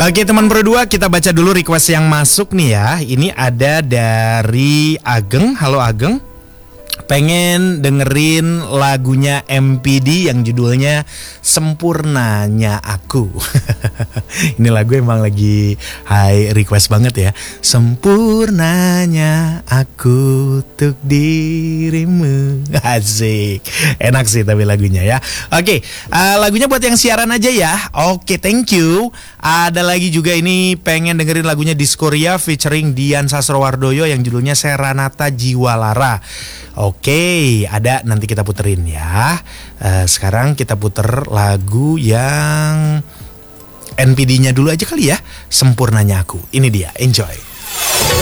Oke teman berdua, kita baca dulu request yang masuk nih ya. Ini ada dari Ageng. Halo Ageng, pengen dengerin lagunya MPD yang judulnya Sempurnanya Aku. Ini lagu emang lagi high request banget ya. Sempurnanya aku untuk dirimu. Asik. Enak sih tapi lagunya ya. Oke, lagunya buat yang siaran aja ya. Oke, thank you. Ada lagi juga ini pengen dengerin lagunya Diskoria featuring Dian Sastrowardoyo yang judulnya Seranata Jiwa Lara. Oke, ada, nanti kita puterin ya. Sekarang kita puter lagu yang NPD-nya dulu aja kali ya. Sempurnanya Aku. Ini dia, enjoy.